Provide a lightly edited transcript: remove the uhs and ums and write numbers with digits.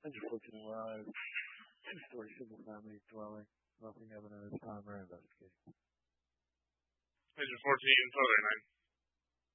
I just looked in a while. Two-story single-family dwelling. Nothing evident at this time or investigating. Agent 14, Southern 9.